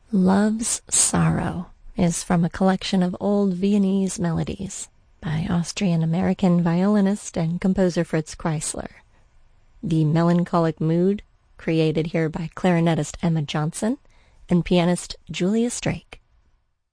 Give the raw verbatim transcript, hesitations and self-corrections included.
Love's Sorrow is from a collection of old Viennese melodies by Austrian-American violinist and composer Fritz Kreisler. The melancholic mood created here by clarinetist Emma Johnson and pianist Julia Strake.